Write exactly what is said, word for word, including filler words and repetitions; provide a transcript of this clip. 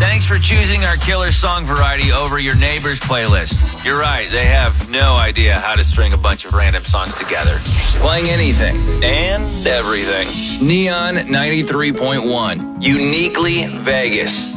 Thanks for choosing our killer song variety over your neighbor's playlist. You're right, they have no idea how to string a bunch of random songs together. Playing anything and everything. Neon ninety-three point one. Uniquely Vegas.